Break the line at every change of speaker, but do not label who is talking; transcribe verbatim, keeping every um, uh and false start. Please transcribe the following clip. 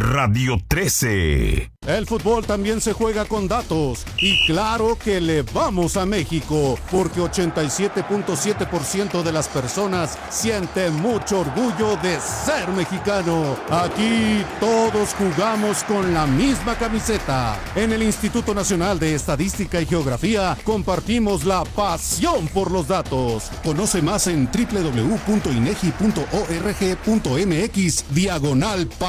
Radio trece.
El fútbol también se juega con datos y claro que le vamos a México porque ochenta y siete punto siete por ciento de las personas sienten mucho orgullo de ser mexicano. Aquí todos jugamos con la misma camiseta. En el Instituto Nacional de Estadística y Geografía compartimos la pasión por los datos. Conoce más en doble u doble u doble u punto inegi punto org punto mx diagonal